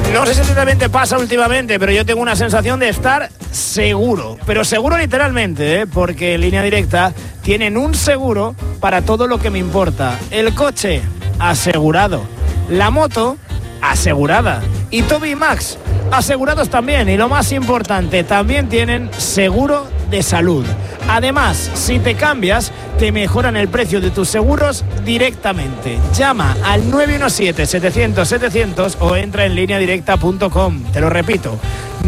No sé si también te pasa últimamente, pero yo tengo una sensación de estar seguro, pero seguro literalmente, porque en Línea Directa tienen un seguro para todo lo que me importa. El coche, asegurado. La moto, asegurada. Y Toby y Max, asegurados también. Y lo más importante, también tienen seguro de salud. Además, si te cambias, te mejoran el precio de tus seguros directamente. Llama al 917-700-700 o entra en lineadirecta.com. Te lo repito,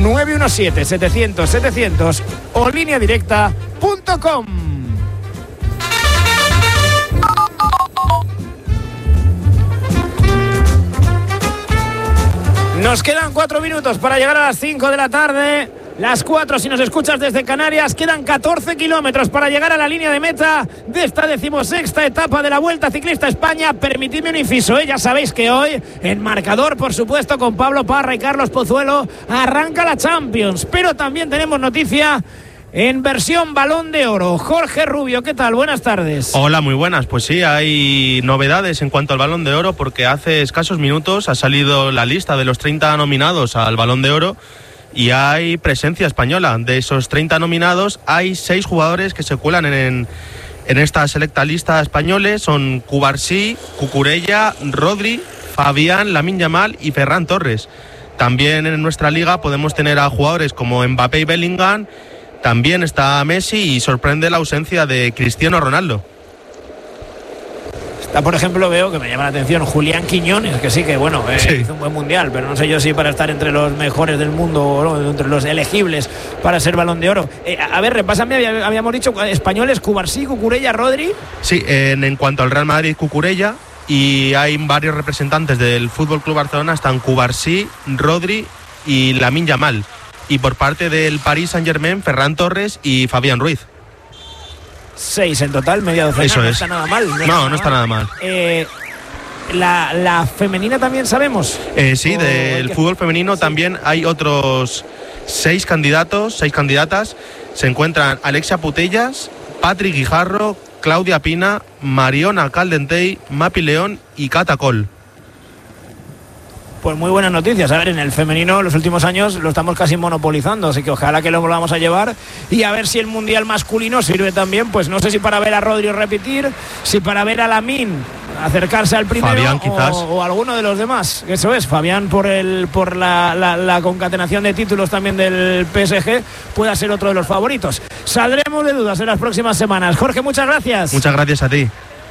917-700-700 o lineadirecta.com. Nos quedan 4 minutos para llegar a las 5 de la tarde. Las 4 si nos escuchas desde Canarias. Quedan 14 kilómetros para llegar a la línea de meta de esta 16ª etapa de la Vuelta Ciclista España. Permitidme un inciso, ya sabéis que hoy en marcador, por supuesto, con Pablo Parra y Carlos Pozuelo, arranca la Champions. Pero también tenemos noticia en versión Balón de Oro. Jorge Rubio, ¿qué tal? Buenas tardes. Hola, muy buenas. Pues sí, hay novedades en cuanto al Balón de Oro, porque hace escasos minutos ha salido la lista de los 30 nominados al Balón de Oro y hay presencia española. De esos 30 nominados hay 6 jugadores que se cuelan en esta selecta lista españoles. Son Cubarsí, Cucurella, Rodri, Fabián, Lamine Yamal y Ferran Torres. También en nuestra liga podemos tener a jugadores como Mbappé y Bellingham. También está Messi y sorprende la ausencia de Cristiano Ronaldo. Está, por ejemplo, veo que me llama la atención Julián Quiñones, que sí que, bueno, sí, hizo un buen mundial, pero no sé yo si para estar entre los mejores del mundo o no, entre los elegibles para ser Balón de Oro. A ver, repásame, habíamos dicho españoles, Cubarsí, Cucurella, Rodri. Sí, en cuanto al Real Madrid, Cucurella, y hay varios representantes del Fútbol Club Barcelona, están Cubarsí, Rodri y Lamine Yamal. Y por parte del Paris Saint-Germain, Ferran Torres y Fabián Ruiz. 6 en total, media docena. Eso no es. Está nada mal. No está nada mal. La femenina también sabemos. Sí, del fútbol femenino también hay otros 6 candidatos, 6 candidatas. Se encuentran Alexia Putellas, Patrick Guijarro, Claudia Pina, Mariona Caldentey, Mapi León y Cata Col. Pues muy buenas noticias. A ver, en el femenino los últimos años lo estamos casi monopolizando, así que ojalá que lo volvamos a llevar y a ver si el mundial masculino sirve también, pues no sé si para ver a Rodri repetir, si para ver a Lamine acercarse al primero, Fabián, quizás, o alguno de los demás. Eso es, Fabián por la concatenación de títulos también del PSG pueda ser otro de los favoritos. Saldremos de dudas en las próximas semanas. Jorge, muchas gracias. Muchas gracias a ti.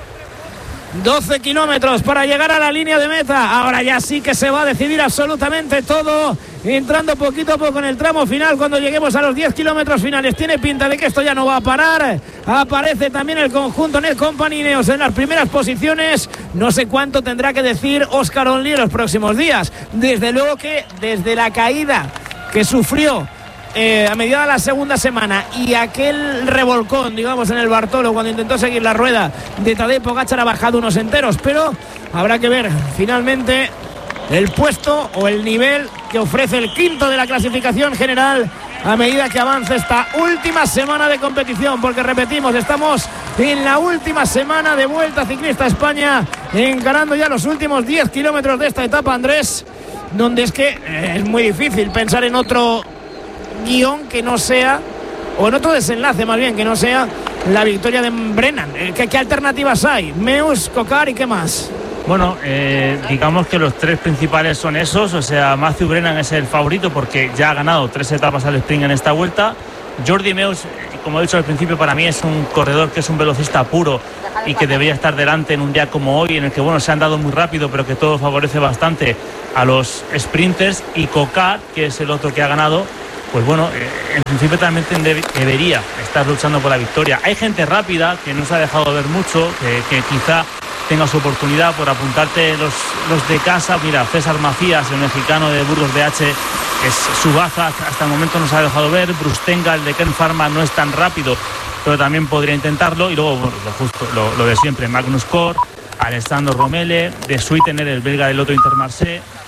12 kilómetros para llegar a la línea de meta. Ahora ya sí que se va a decidir absolutamente todo, entrando poquito a poco en el tramo final. Cuando lleguemos a los 10 kilómetros finales, tiene pinta de que esto ya no va a parar. Aparece también el conjunto Net Company Ineos en las primeras posiciones. No sé cuánto tendrá que decir Óscar Onlí en los próximos días. Desde luego que desde la caída que sufrió a medida de la segunda semana y aquel revolcón, digamos, en el Bartolo cuando intentó seguir la rueda de Tadej Pogačar, ha bajado unos enteros, pero habrá que ver finalmente el puesto o el nivel que ofrece el quinto de la clasificación general a medida que avance esta última semana de competición, porque repetimos, estamos en la última semana de Vuelta Ciclista España, encarando ya los últimos 10 kilómetros de esta etapa, Andrés, donde es que es muy difícil pensar en otro guión que no sea, o en otro desenlace más bien, que no sea la victoria de Brennan. ¿Qué alternativas hay? Meus, Cocar y qué más. Bueno, digamos que los 3 principales son esos, o sea, Matthew Brennan es el favorito porque ya ha ganado 3 etapas al sprint en esta vuelta. Jordi Meus, como he dicho al principio, para mí es un corredor que es un velocista puro y que debería estar delante en un día como hoy, en el que bueno, se han dado muy rápido, pero que todo favorece bastante a los sprinters. Y Cocar, que es el otro que ha ganado, pues bueno, en principio también debería estar luchando por la victoria. Hay gente rápida que no se ha dejado ver mucho, que quizá tenga su oportunidad por apuntarte los de casa. Mira, César Macías, el mexicano de Burgos BH, es su baza, hasta el momento no se ha dejado ver. Brustenga, el de Kern Pharma, no es tan rápido, pero también podría intentarlo. Y luego, bueno, lo de siempre, Magnus Cort, Alessandro Romele, de Sweetener, el belga del Lotto Intermarché,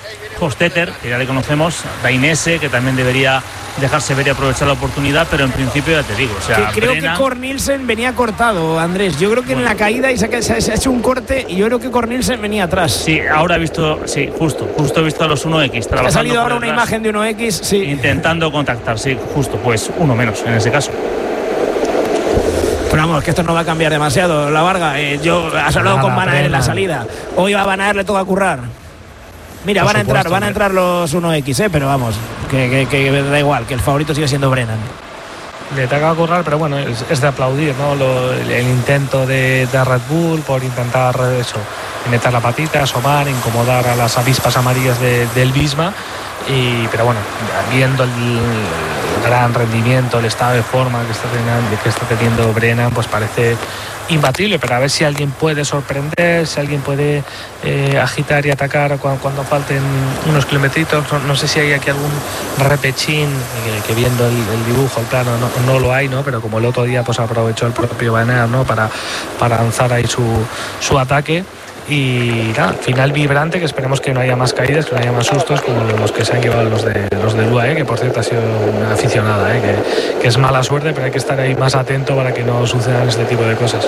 Hostetter, que ya le conocemos, Dainese, que también debería dejarse ver y aprovechar la oportunidad, pero en principio ya te digo, o sea, que creo Brennan, que Cornelsen venía cortado, Andrés. Yo creo que en la caída y se ha hecho un corte y yo creo que Cornelsen venía atrás. Sí, ahora he visto, sí, justo he visto a los 1X trabajando. Ha salido ahora por una detrás, imagen de 1X, sí. intentando contactar, sí, justo, pues uno menos en ese caso. Pero vamos, que esto no va a cambiar demasiado, la Varga. Has hablado con Van Aert en la salida. Hoy a Van Aert le toca currar. Mira, van a entrar los 1X, pero vamos, que da igual, que el favorito sigue siendo Brennan. Le toca currar, pero bueno, es de aplaudir, ¿no? El intento de Red Bull por intentar eso, meter la patita, asomar, incomodar a las avispas amarillas del Visma. Pero bueno, viendo el gran rendimiento, el estado de forma que está teniendo Brennan, pues parece imbatible, pero a ver si alguien puede sorprender, si alguien puede agitar y atacar cuando falten unos kilometritos. No sé si hay aquí algún repechín que viendo el dibujo, el plano, no lo hay, ¿no? Pero como el otro día pues aprovechó el propio Van Aert, ¿no? para lanzar ahí su ataque. Y nada, final vibrante, que esperemos que no haya más caídas, que no haya más sustos como los que se han llevado los de UAE, que por cierto ha sido una aficionada, que es mala suerte, pero hay que estar ahí más atento para que no sucedan este tipo de cosas.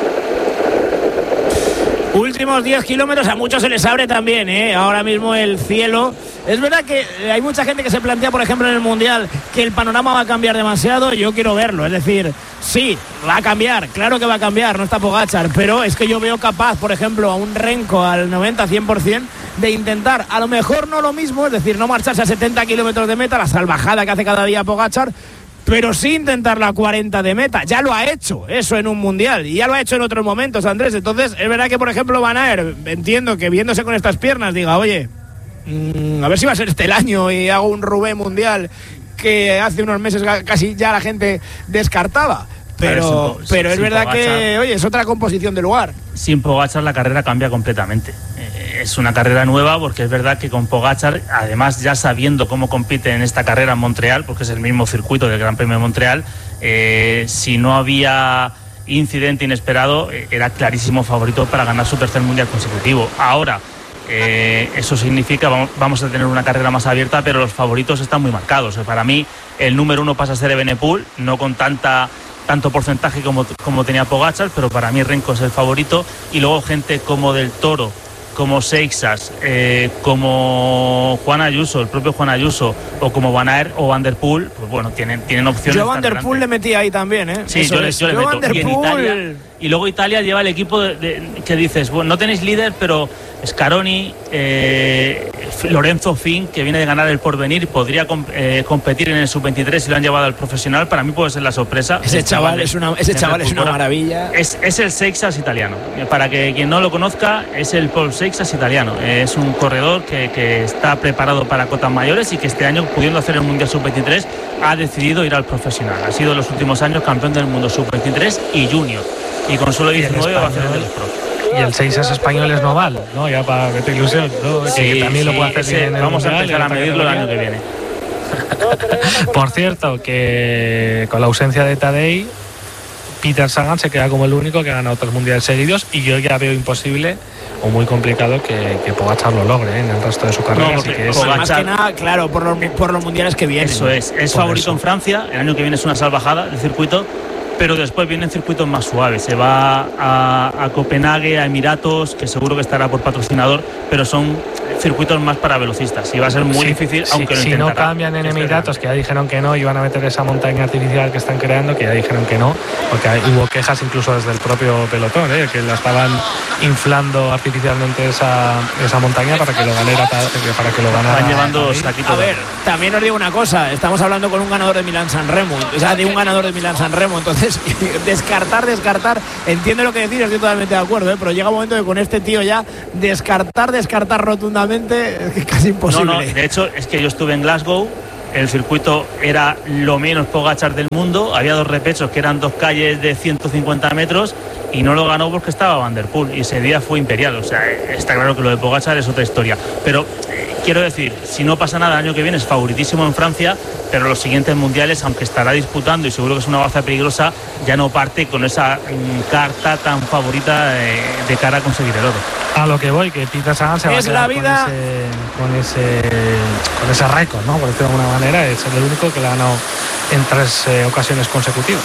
Últimos 10 kilómetros, a muchos se les abre también, ahora mismo el cielo. Es verdad que hay mucha gente que se plantea, por ejemplo, en el Mundial, que el panorama va a cambiar demasiado. Yo quiero verlo, es decir, sí, va a cambiar, claro que va a cambiar, no está Pogačar, pero es que yo veo capaz, por ejemplo, a un Renko al 90-100% de intentar, a lo mejor no lo mismo, es decir, no marcharse a 70 kilómetros de meta, la salvajada que hace cada día Pogačar, pero sí intentar la 40 de meta. Ya lo ha hecho eso en un Mundial y ya lo ha hecho en otros momentos, Andrés. Entonces es verdad que, por ejemplo, Van Aert, entiendo que viéndose con estas piernas diga, oye, a ver si va a ser este el año y hago un Roubaix Mundial que hace unos meses casi ya la gente descartaba. Pero es verdad que, oye, es otra composición de lugar. Sin Pogačar la carrera cambia completamente. Es una carrera nueva, porque es verdad que con Pogačar, además ya sabiendo cómo compite en esta carrera en Montreal, porque es el mismo circuito del Gran Premio de Montreal, si no había incidente inesperado, era clarísimo favorito para ganar su tercer mundial consecutivo. Ahora, eso significa vamos a tener una carrera más abierta, pero los favoritos están muy marcados. Para mí, el número uno pasa a ser Evenepoel, no con tanto porcentaje como tenía Pogačar, pero para mí Renko es el favorito, y luego gente como Del Toro, como Seixas, como Juan Ayuso, el propio Juan Ayuso, o como Van Aert o Van der Poel, pues bueno, tienen opciones. Yo Van der Poel le metí ahí también, Sí, yo le meto. Y en Italia, y luego Italia lleva el equipo que dices, bueno, no tenéis líder, pero Scaroni, Lorenzo Fin, que viene de ganar el Porvenir, podría competir en el sub-23 si lo han llevado al profesional. Para mí puede ser la sorpresa. Ese chaval es una maravilla. Es el Seixas italiano. Para que quien no lo conozca, es el Paul Seixas italiano. Es un corredor que está preparado para cotas mayores y que este año, pudiendo hacer el Mundial Sub-23, ha decidido ir al profesional. Ha sido en los últimos años campeón del mundo Sub-23 y Junior. Y con solo 19 va a hacer el de los pros. Y el Seixas español es Noval, ¿no? Ya para que te ilusión, ¿no? Sí, que también lo puede hacer bien. Vamos a empezar a medirlo el año que viene. Por cierto, que con la ausencia de Tadej, Peter Sagan se queda como el único que ha ganado 3 mundiales seguidos, y yo ya veo imposible o muy complicado que Pogačar lo logre en el resto de su carrera. No, así que más que nada, claro, por los mundiales que vienen. Eso es favorito en Francia. El año que viene es una salvajada de circuito, pero después vienen circuitos más suaves. Se va a Copenhague, a Emiratos, que seguro que estará por patrocinador, pero son circuitos más para velocistas y va a ser muy difícil, aunque si no cambian en Emiratos, que ya dijeron que no, y van a meter esa montaña artificial que están creando, que ya dijeron que no, porque hubo quejas incluso desde el propio pelotón, que la estaban inflando artificialmente esa montaña para que lo ganara. Van llevando saquitos. A ver, también os digo una cosa, estamos hablando con un ganador de Milán-San Remo, de un ganador de Milán-San Remo, entonces descartar, entiendo lo que decís, estoy totalmente de acuerdo, pero llega un momento que con este tío ya descartar rotundamente es casi imposible. No, de hecho es que yo estuve en Glasgow, el circuito era lo menos Pogačar del mundo, había 2 repechos que eran 2 calles de 150 metros y no lo ganó porque estaba Van der Poel, y ese día fue imperial. O sea, está claro que lo de Pogačar es otra historia, pero quiero decir, si no pasa nada el año que viene es favoritísimo en Francia, pero los siguientes mundiales, aunque estará disputando y seguro que es una baza peligrosa, ya no parte con esa carta tan favorita de cara a conseguir el oro. A lo que voy, que Peter Sagan se va a quedar con ese récord, ¿no? Por decirlo de alguna manera, es el único que le ha ganado en 3 ocasiones consecutivas.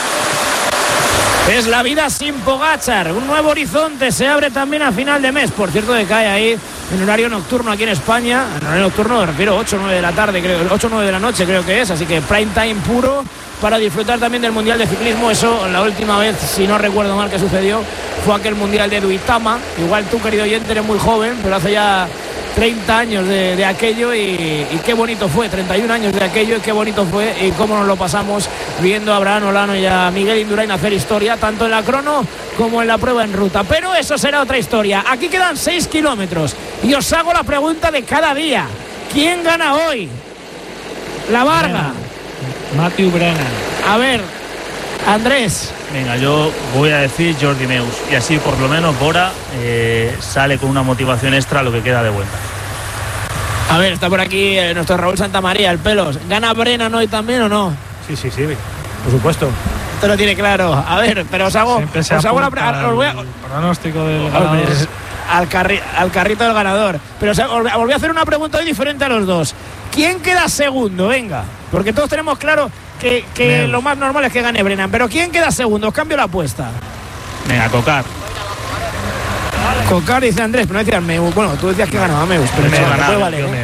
Es la vida sin Pogačar. Un nuevo horizonte se abre también a final de mes. Por cierto, que cae ahí en horario nocturno aquí en España. En horario nocturno me refiero 8 o 9 de la tarde, creo, 8 o 9 de la noche creo que es. Así que prime time puro para disfrutar también del Mundial de Ciclismo. Eso, la última vez, si no recuerdo mal, que sucedió fue aquel Mundial de Duitama. Igual tú, querido oyente, eres muy joven, pero hace ya 30 años de aquello y qué bonito fue, 31 años de aquello y qué bonito fue y cómo nos lo pasamos viendo a Abraham Olano y a Miguel Indurain hacer historia, tanto en la crono como en la prueba en ruta. Pero eso será otra historia. Aquí quedan 6 kilómetros y os hago la pregunta de cada día. ¿Quién gana hoy? La Varga. Matthew Brennan. A ver, Andrés. Venga, yo voy a decir Jordi Meus y así por lo menos Bora sale con una motivación extra a lo que queda de vuelta. A ver, está por aquí nuestro Raúl Santamaría, el Pelos. ¿Gana Brennan hoy también o no? Sí, por supuesto. Te lo tiene claro. A ver, pero os hago la pronóstico del ganador. Al carrito del ganador. Pero os voy a hacer una pregunta hoy diferente a los dos. ¿Quién queda segundo? Venga, porque todos tenemos claro que lo más normal es que gane Brennan. Pero ¿quién queda segundo? Os cambio la apuesta. Venga, Cocar. Cocar, dice Andrés, pero no decías Meus. Bueno, tú decías que ganaba Meus, pero puede valer, ¿eh?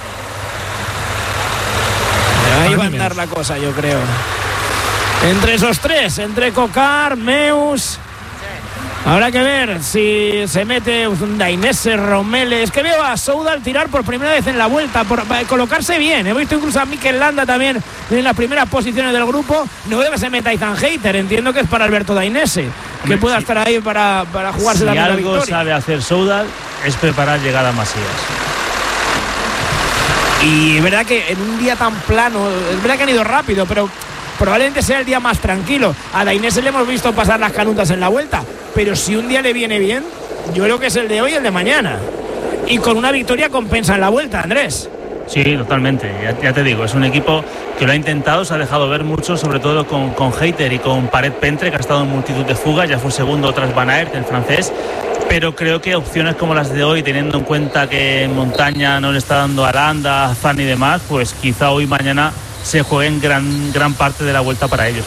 Ahí va a andar la cosa, yo creo. Entre esos tres, entre Cocar, Meus. Habrá que ver si se mete Dainese, Romele. Es que veo a Soudal tirar por primera vez en la vuelta, por colocarse bien. He visto incluso a Mikel Landa también en las primeras posiciones del grupo. No veo que se meta Ethan Hayter. Entiendo que es para Alberto Dainese, que pueda estar ahí para jugarse la victoria. Si algo sabe hacer Soudal es preparar llegadas masivas. Y es verdad que en un día tan plano, es verdad que han ido rápido, pero probablemente sea el día más tranquilo. A Dainese le hemos visto pasar las canutas en la vuelta, pero si un día le viene bien, yo creo que es el de hoy y el de mañana. Y con una victoria compensa en la vuelta, Andrés. Sí, totalmente. Ya te digo, es un equipo que lo ha intentado, se ha dejado ver mucho, sobre todo con Hayter y con Paret-Pentre, que ha estado en multitud de fugas, ya fue segundo tras Van Aert, el francés. Pero creo que opciones como las de hoy, teniendo en cuenta que en montaña no le está dando a Landa, a Zan y demás, pues quizá hoy mañana se jueguen gran parte de la vuelta para ellos.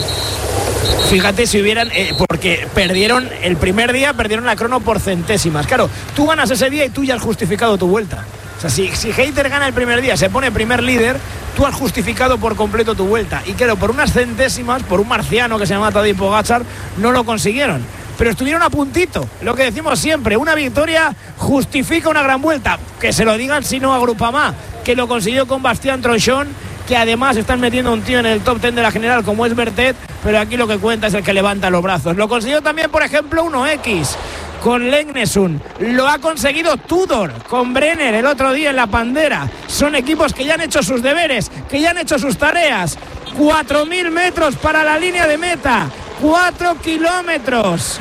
Fíjate si hubieran, porque perdieron el primer día, perdieron la crono por centésimas. Claro, tú ganas ese día y tú ya has justificado tu vuelta. O sea, si Hayter gana el primer día, se pone primer líder, tú has justificado por completo tu vuelta. Y claro, por unas centésimas, por un marciano que se llama Tadej Pogačar, no lo consiguieron. Pero estuvieron a puntito, lo que decimos siempre, una victoria justifica una gran vuelta. Que se lo digan si no a Groupama, que lo consiguió con Bastien Tronchon, que además están metiendo un tío en el top 10 de la general como es Bertet, pero aquí lo que cuenta es el que levanta los brazos. Lo consiguió también, por ejemplo, 1X con Legnesund. Lo ha conseguido Tudor con Brenner el otro día en la Pandera. Son equipos que ya han hecho sus deberes, que ya han hecho sus tareas. 4.000 metros para la línea de meta. 4 kilómetros.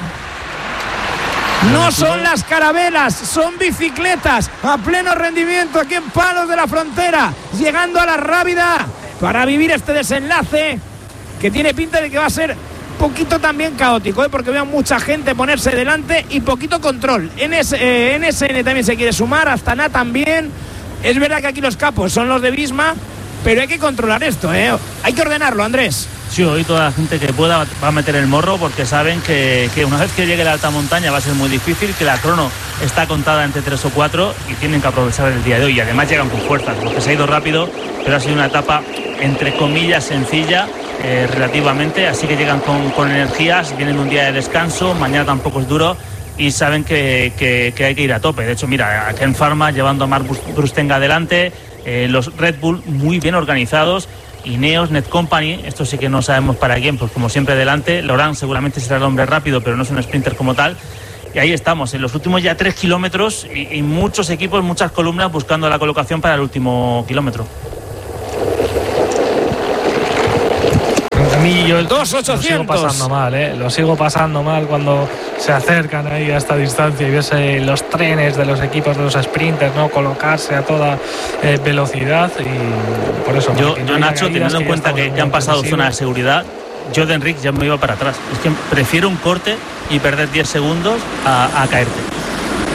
No son las carabelas, son bicicletas a pleno rendimiento aquí en Palos de la Frontera, llegando a la Rábida para vivir este desenlace que tiene pinta de que va a ser poquito también caótico, porque veo mucha gente ponerse delante y poquito control. NSN también se quiere sumar, Astana también. Es verdad que aquí los capos son los de Visma, pero hay que controlar esto, hay que ordenarlo, Andrés. Sí, hoy toda la gente que pueda va a meter el morro, porque saben que una vez que llegue la alta montaña va a ser muy difícil, que la crono está contada entre 3 o 4 y tienen que aprovechar el día de hoy. Y además llegan con fuerzas, porque se ha ido rápido, pero ha sido una etapa entre comillas sencilla relativamente, así que llegan con energías, vienen un día de descanso, mañana tampoco es duro y saben que hay que ir a tope. De hecho, mira, a Ken Pharma llevando a Mark Brustenga adelante, los Red Bull muy bien organizados, Ineos, Net Company, esto sí que no sabemos para quién, pues como siempre delante. Laurent seguramente será el hombre rápido, pero no es un sprinter como tal. Y ahí estamos, en los últimos ya 3 kilómetros y muchos equipos, muchas columnas buscando la colocación para el último kilómetro. A mí yo 2.800. Lo sigo pasando mal cuando se acercan ahí a esta distancia y ves los trenes de los equipos de los sprinters, ¿no? Colocarse a toda velocidad y por eso. Yo Nacho, teniendo en cuenta que ya han pasado zona de seguridad, yo de Enric ya me iba para atrás. Es que prefiero un corte y perder 10 segundos a caerte.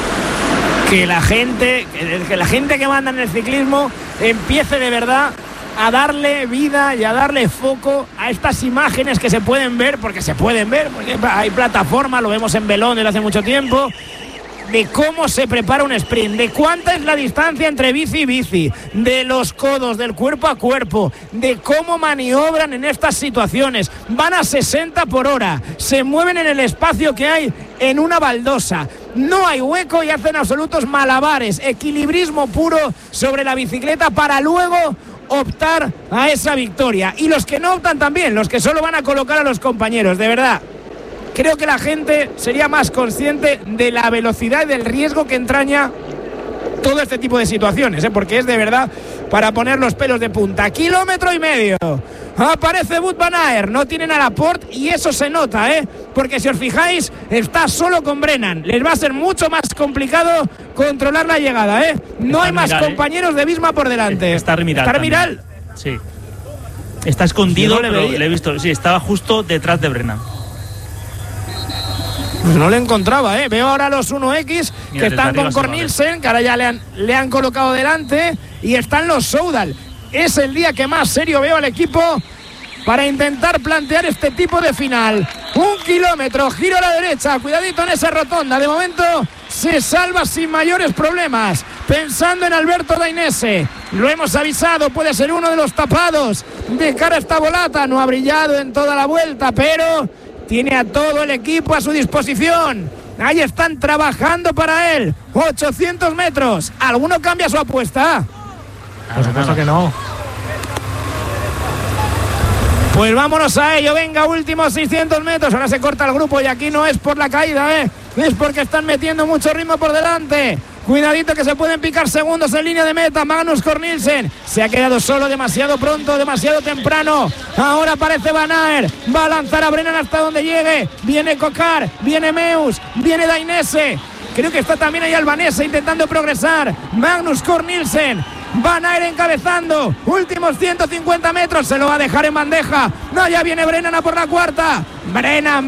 que la gente que manda en el ciclismo empiece de verdad a darle vida y a darle foco a estas imágenes que se pueden ver, porque hay plataforma, lo vemos en Belón desde hace mucho tiempo, de cómo se prepara un sprint, de cuánta es la distancia entre bici y bici, de los codos, del cuerpo a cuerpo, de cómo maniobran en estas situaciones. Van a 60 por hora, se mueven en el espacio que hay en una baldosa, no hay hueco y hacen absolutos malabares, equilibrismo puro sobre la bicicleta para luego optar a esa victoria. Y los que no optan también, los que solo van a colocar a los compañeros, de verdad. Creo que la gente sería más consciente de la velocidad y del riesgo que entraña todo este tipo de situaciones, porque es de verdad para poner los pelos de punta. 1,5 kilómetros. Aparece Wout van Aert, no tienen a Laporte y eso se nota, porque si os fijáis, está solo con Brennan. Les va a ser mucho más complicado controlar la llegada, No está hay más Miral, compañeros de Visma por delante. Está Miral. Sí. Está escondido, pero le he visto. Sí, estaba justo detrás de Brennan. Pues no le encontraba, Veo ahora los 1X que están con Cornilsen, que ahora ya le han colocado delante, y están los Soudal. Es el día que más serio veo al equipo para intentar plantear este tipo de final. 1 kilómetro, giro a la derecha, cuidadito en esa rotonda. De momento se salva sin mayores problemas, pensando en Alberto Dainese. Lo hemos avisado, puede ser uno de los tapados de cara a esta volata. No ha brillado en toda la vuelta, pero tiene a todo el equipo a su disposición. Ahí están trabajando para él. 800 metros. ¿Alguno cambia su apuesta? Por supuesto que no. Pues vámonos a ello. Venga, últimos 600 metros. Ahora se corta el grupo y aquí no es por la caída, es porque están metiendo mucho ritmo por delante. Cuidadito que se pueden picar segundos en línea de meta. Magnus Cornilsen se ha quedado solo demasiado pronto, demasiado temprano. Ahora aparece Van Aert, va a lanzar a Brennan hasta donde llegue. Viene Cocar, viene Meus, viene Dainese. Creo que está también ahí Albanese intentando progresar. Magnus Cornilsen, Van Aert encabezando. Últimos 150 metros, se lo va a dejar en bandeja. No, ya viene Brennan a por la cuarta. Brennan.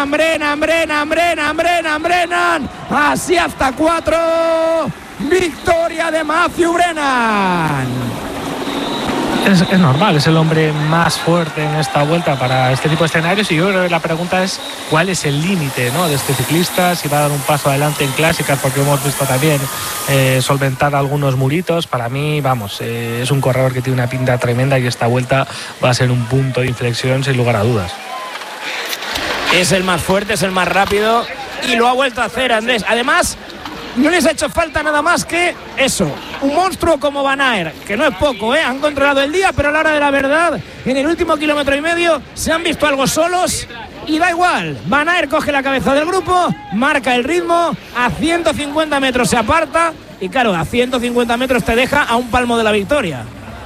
Así hasta 4. Victoria de Matthew Brennan. Es normal, es el hombre más fuerte en esta vuelta para este tipo de escenarios, y yo creo que la pregunta es cuál es el límite, ¿no?, de este ciclista, si va a dar un paso adelante en clásicas, porque hemos visto también solventar algunos muritos. Para mí, es un corredor que tiene una pinta tremenda y esta vuelta va a ser un punto de inflexión sin lugar a dudas. Es el más fuerte, es el más rápido y lo ha vuelto a hacer, Andrés. Además, no les ha hecho falta nada más que eso, un monstruo como Van Aert, que no es poco, han controlado el día, pero a la hora de la verdad, en el último 1,5 kilómetros se han visto algo solos y da igual. Van Aert coge la cabeza del grupo, marca el ritmo, a 150 metros se aparta y claro, a 150 metros te deja a un palmo de la victoria.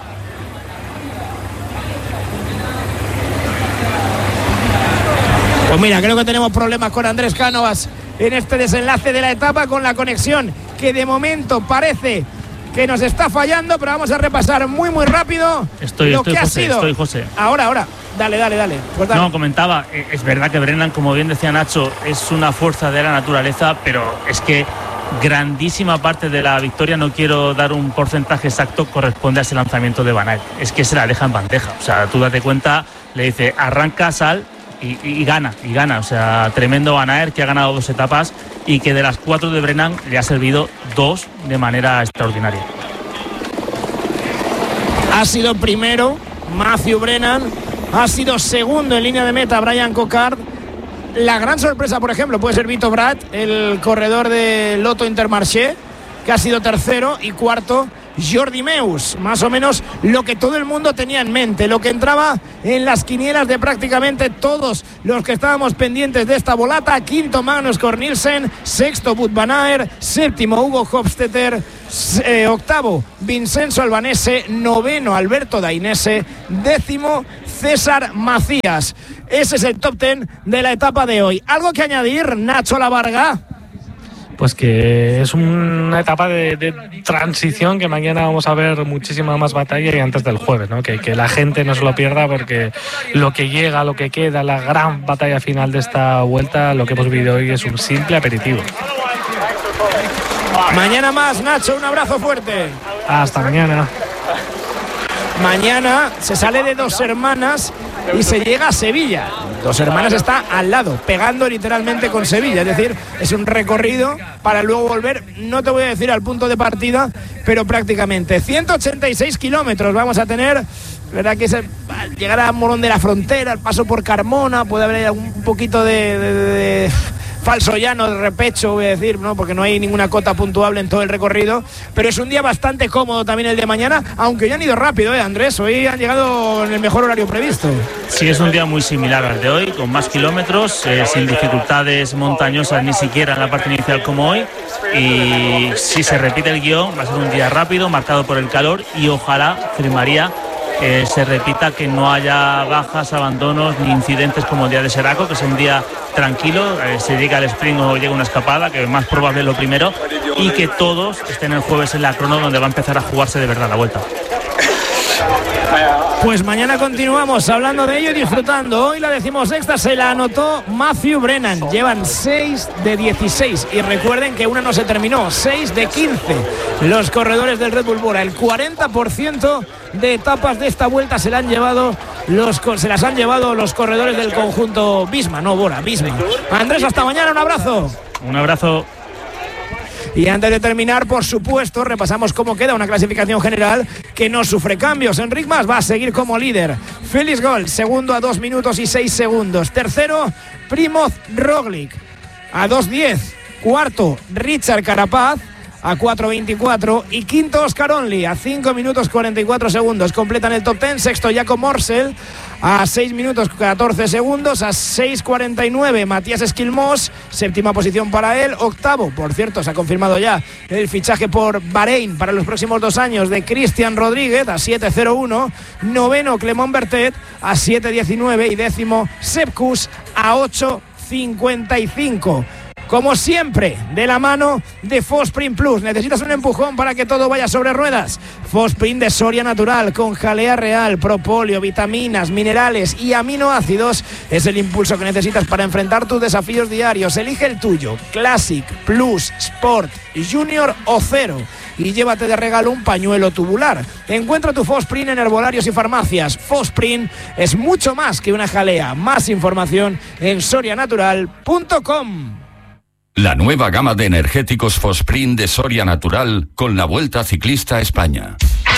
Pues mira, creo que tenemos problemas con Andrés Cánovas en este desenlace de la etapa, con la conexión que de momento parece que nos está fallando, pero vamos a repasar muy rápido lo que ha sido. José. Ahora, dale. Pues dale. No, comentaba, es verdad que Brennan, como bien decía Nacho, es una fuerza de la naturaleza, pero es que grandísima parte de la victoria, no quiero dar un porcentaje exacto, corresponde a ese lanzamiento de Van Aert. Es que se la deja en bandeja, o sea, tú date cuenta, le dice arranca, sal y gana, o sea, tremendo Van Aert, que ha ganado 2 etapas y que de las 4 de Brennan le ha servido 2 de manera extraordinaria. Ha sido primero Matthew Brennan, ha sido segundo en línea de meta Brian Coquard. La gran sorpresa, por ejemplo, puede ser Vito Brat, el corredor de Lotto Intermarché, que ha sido tercero, y cuarto Jordi Meus, más o menos lo que todo el mundo tenía en mente, lo que entraba en las quinielas de prácticamente todos los que estábamos pendientes de esta volata. Quinto Magnus Cornilsen, sexto Wout van Aert, séptimo Hugo Hofstetter, octavo Vincenzo Albanese, noveno Alberto Dainese, décimo César Macías. Ese es el top 10 de la etapa de hoy. ¿Algo que añadir, Nacho Lavarga? Pues que es una etapa de transición, que mañana vamos a ver muchísima más batalla y antes del jueves, ¿no? Que la gente no se lo pierda, porque lo que llega, lo que queda, la gran batalla final de esta vuelta, lo que hemos vivido hoy es un simple aperitivo. Mañana más, Nacho, un abrazo fuerte. Hasta mañana. Mañana se sale de Dos Hermanas y se llega a Sevilla. Dos Hermanas está al lado, pegando literalmente con Sevilla. Es decir, es un recorrido para luego volver, no te voy a decir al punto de partida, pero prácticamente 186 kilómetros vamos a tener. Verdad que llegar a Morón de la Frontera, el paso por Carmona, puede haber un poquito de falso llano, de repecho, voy a decir, ¿no? Porque no hay ninguna cota puntuable en todo el recorrido, pero es un día bastante cómodo también el de mañana, aunque ya han ido rápido, Andrés, hoy han llegado en el mejor horario previsto. Sí, es un día muy similar al de hoy, con más kilómetros, sin dificultades montañosas ni siquiera en la parte inicial como hoy, y si se repite el guión va a ser un día rápido, marcado por el calor, y ojalá, firmaría, se repita, que no haya bajas, abandonos ni incidentes como el día de Seraco, que es un día tranquilo, se llega al sprint o llega una escapada, que es más probable lo primero, y que todos estén el jueves en la crono, donde va a empezar a jugarse de verdad la vuelta. Pues mañana continuamos hablando de ello y disfrutando. Hoy la 16ª se la anotó Matthew Brennan. Llevan 6 de 16 y recuerden que una no se terminó, 6 de 15 los corredores del Red Bull Bora. El 40% de etapas de esta vuelta se las han llevado los corredores del conjunto Visma, no Bora, Visma. Andrés, hasta mañana, un abrazo. Un abrazo. Y antes de terminar, por supuesto, repasamos cómo queda una clasificación general que no sufre cambios. Enric Mas va a seguir como líder. Félix Gol, segundo a 2 minutos y 6 segundos. Tercero, Primoz Roglic a 2:10. Cuarto, Richard Carapaz a 4:24. Y quinto, Oscar Only a 5 minutos 44 segundos. Completan el top 10. Sexto, Jakob Morsel a 6 minutos 14 segundos. A 6:49, Matías Esquilmós, séptima posición para él. Octavo, por cierto, se ha confirmado ya el fichaje por Bahrein para los próximos 2 años de Cristian Rodríguez a 7:01. Noveno, Clement Bertet a 7:19. Y décimo, Sepp Kuss a 8:55. Como siempre, de la mano de Fosprint Plus. ¿Necesitas un empujón para que todo vaya sobre ruedas? Fosprint de Soria Natural, con jalea real, propóleo, vitaminas, minerales y aminoácidos, es el impulso que necesitas para enfrentar tus desafíos diarios. Elige el tuyo, Classic, Plus, Sport, Junior o Cero, y llévate de regalo un pañuelo tubular. Encuentra tu Fosprint en herbolarios y farmacias. Fosprint es mucho más que una jalea. Más información en sorianatural.com. La nueva gama de energéticos Fosprint de Soria Natural con la Vuelta Ciclista a España.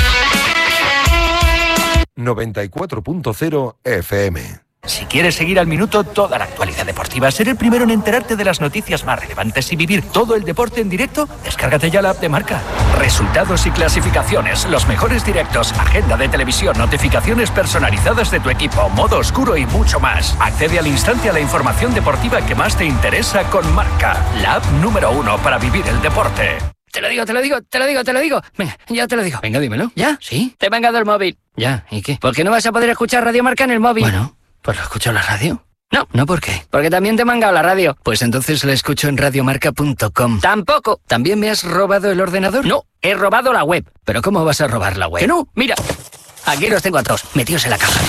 94.0 FM. Si quieres seguir al minuto toda la actualidad deportiva, ser el primero en enterarte de las noticias más relevantes y vivir todo el deporte en directo, descárgate ya la app de Marca. Resultados y clasificaciones, los mejores directos, agenda de televisión, notificaciones personalizadas de tu equipo, modo oscuro y mucho más. Accede al instante a la información deportiva que más te interesa con Marca, la app número 1 para vivir el deporte. Te lo digo. Venga, ya te lo digo. Venga, dímelo. ¿Ya? ¿Sí? Te he mangado el móvil. Ya, ¿y qué? ¿Por qué no vas a poder escuchar Radio Marca en el móvil? Bueno, pues lo escucho en la radio. No, ¿por qué? Porque también te he mangado la radio. Pues entonces la escucho en radiomarca.com. Tampoco. ¿También me has robado el ordenador? No, he robado la web. ¿Pero cómo vas a robar la web? Que no, mira. Aquí los tengo a todos, metidos en la caja.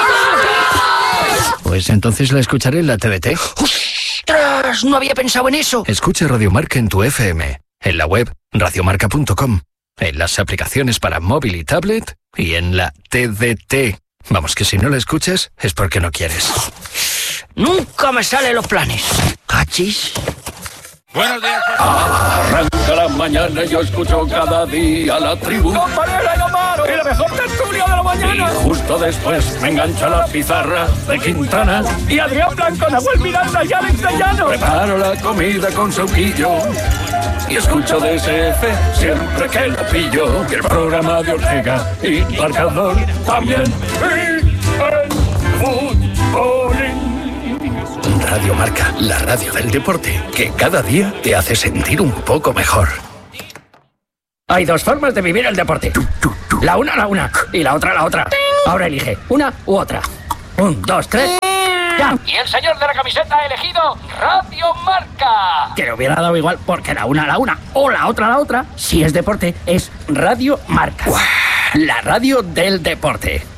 Pues entonces la escucharé en la TDT. ¡Ostras! No había pensado en eso. Escucha Radio Marca en tu FM, en la web radiomarca.com, en las aplicaciones para móvil y tablet y en la TDT. Vamos, que si no la escuchas es porque no quieres. Nunca me salen los planes. ¿Cachis? Buenos días. Arranca la mañana y yo escucho cada día la tribu. ¡Compañera y Amaro! ¡Y la mejor tertulia de la mañana! Y justo después me engancha la pizarra de Quintana. Y Adrián Blanco, Nahuel Miranda y Alex de Llano. Preparo la comida con sauquillo y escucho DSF siempre que lo pillo. Y el programa de Ortega y Marcador también. Y el fútbolín. Radio Marca, la radio del deporte, que cada día te hace sentir un poco mejor. Hay dos formas de vivir el deporte. La una y la otra. Ahora elige una u otra. 1, 2, 3. ¡Ya! Y el señor de la camiseta ha elegido Radio Marca. Que le hubiera dado igual, porque la una o la otra, si es deporte, es Radio Marca. La radio del deporte.